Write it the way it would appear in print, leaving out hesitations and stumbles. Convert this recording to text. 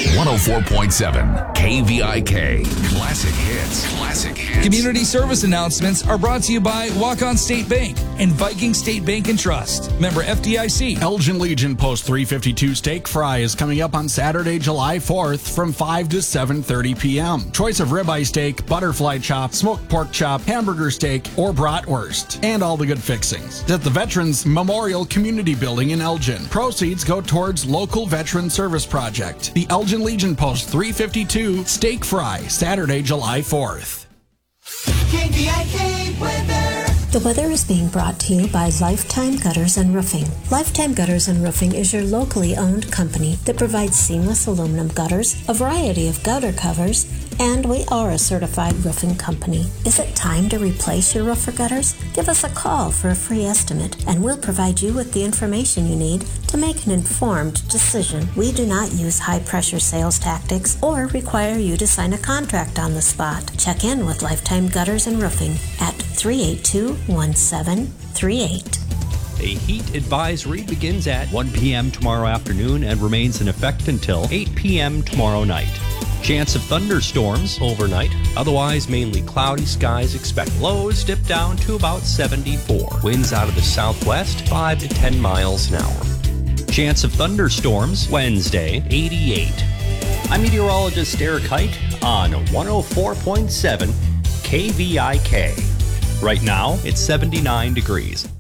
104.7 KVIK. Classic hits. Classic hits. Community service announcements are brought to you by Walk-On State Bank and Viking State Bank and Trust. Member FDIC. Elgin Legion Post 352 Steak Fry is coming up on Saturday, July 4th from 5 to 7:30 p.m. Choice of ribeye steak, butterfly chop, smoked pork chop, hamburger steak, or bratwurst, and all the good fixings. At the Veterans Memorial Community Building in Elgin. Proceeds go towards local veteran service project. The Elgin Legion Post 352 Steak Fry, Saturday, July 4th. KVIK weather. The weather is being brought to you by Lifetime Gutters and Roofing. Lifetime Gutters and Roofing is your locally owned company that provides seamless aluminum gutters, a variety of gutter covers, and we are a certified roofing company. Is it time to replace your roof or gutters? Give us a call for a free estimate, and we'll provide you with the information you need to make an informed decision. We do not use high-pressure sales tactics or require you to sign a contract on the spot. Check in with Lifetime Gutters and Roofing at 382-1738. A heat advisory begins at 1 p.m. tomorrow afternoon and remains in effect until 8 p.m. tomorrow night. Chance of thunderstorms overnight. Otherwise, mainly cloudy skies. Expect lows dip down to about 74. Winds out of the southwest, 5 to 10 miles an hour. Chance of thunderstorms Wednesday, 88. I'm meteorologist Eric Height on 104.7 KVIK. Right now, it's 79 degrees.